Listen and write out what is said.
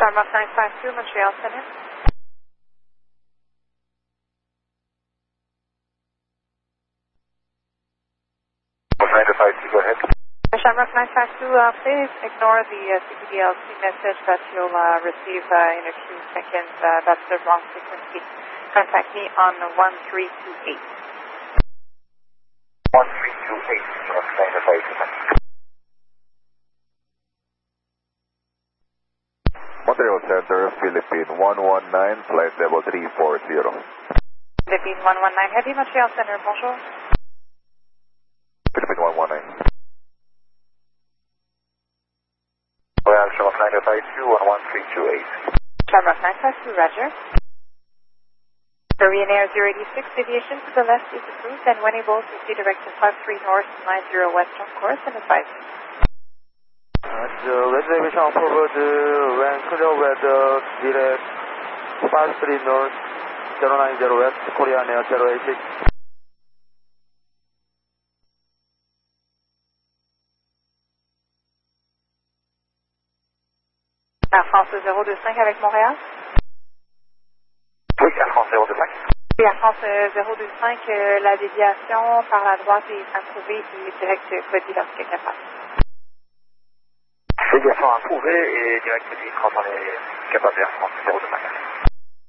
Sharma 952, Montreal Center. Go ahead. Shamrock 952, please ignore the CPDLC message that you'll receive in a few seconds. That's the wrong frequency. Contact me on 1328. 1328, Shamrock 952. Montreal Center, Philippine 119, flight level 340. Philippine 119, Heavy Montreal Center, bonjour. Philippine 119. Well, Shamrock 952, 11328. Shamrock 952, roger. Korean Air 086, deviation to the left is approved, and when able, proceed direction 53 north, 90 west on course, and advise. Reservation forward, when clear weather, direct 53 north, 090 west, Korean Air 086. Air France 025 avec Montréal. Oui, Air France 025. Oui, Air France 025, la déviation par la droite est approuvée et direct codie lorsque capable. Déviation approuvée et direct codie quand on est capable Air France 025.